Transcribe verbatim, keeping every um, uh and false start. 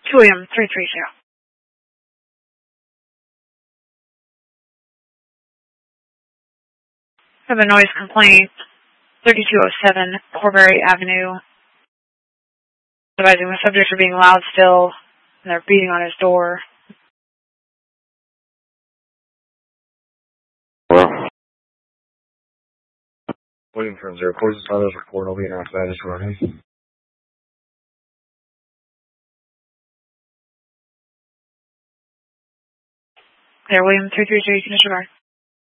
William three three zero. I have a noise complaint, thirty-two oh seven Horbury Avenue, advising the subjects are being loud still, and they're beating on his door. Hello? William from zero. Close the silence report. I'll be announced that is running. There, William three three zero, you can disregard.